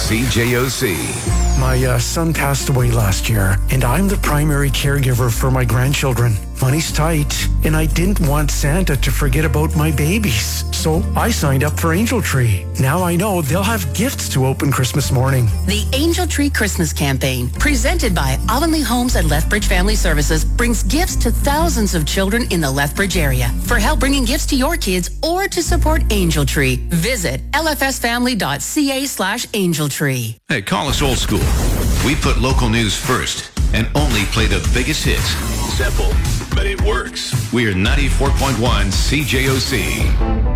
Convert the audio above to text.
CJOC. My son passed away last year, and I'm the primary caregiver for my grandchildren. Money's tight, and I didn't want Santa to forget about my babies. So I signed up for Angel Tree. Now I know they'll have gifts to open Christmas morning. The Angel Tree Christmas Campaign, presented by Avonlea Homes and Lethbridge Family Services, brings gifts to thousands of children in the Lethbridge area. For help bringing gifts to your kids or to support Angel Tree, visit lfsfamily.ca/angeltree. Hey, call us old school. We put local news first and only play the biggest hits. Simple, but it works. We're 94.1 CJOC.